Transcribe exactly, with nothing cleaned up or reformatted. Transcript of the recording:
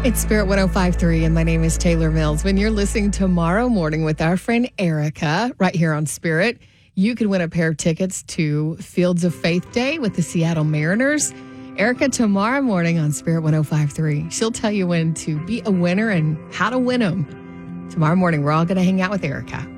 It's Spirit one oh five point three, and my name is Taylor Mills. When you're listening tomorrow morning with our friend Erica right here on Spirit, you can win a pair of tickets to Fields of Faith Day with the Seattle Mariners. Erica, tomorrow morning on Spirit one oh five point three, she'll tell you when to be a winner and how to win them. Tomorrow morning, we're all going to hang out with Erica.